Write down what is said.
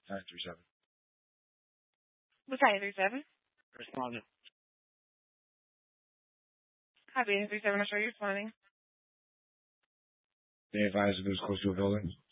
937. What's 937? Respondent. Copy 937. I'll show you responding. They advise if it was close to a building.